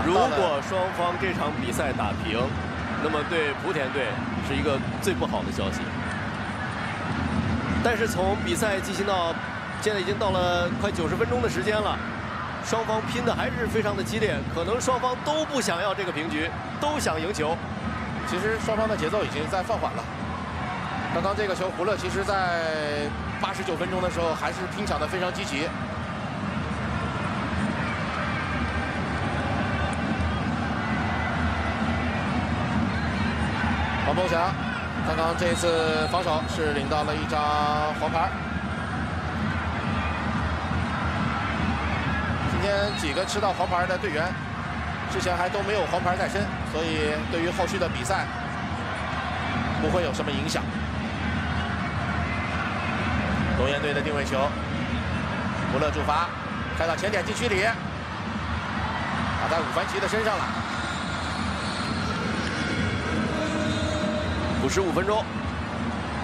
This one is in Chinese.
如果双方这场比赛打平，那么对莆田队是一个最不好的消息。但是从比赛进行到现在已经到了快90分钟的时间了，双方拼的还是非常的激烈，可能双方都不想要这个平局，都想赢球。 其实双方的节奏已经在放缓了。刚刚这个球，胡乐其实在89分钟的时候还是拼抢的非常积极。王梦祥，刚刚这一次防守是领到了一张黄牌。今天几个吃到黄牌的队员，之前还都没有黄牌在身，所以对于后续的比赛不会有什么影响。龙岩队的定位球，胡乐主罚，开到前点禁区里，打在武凡奇的身上了。 55分钟，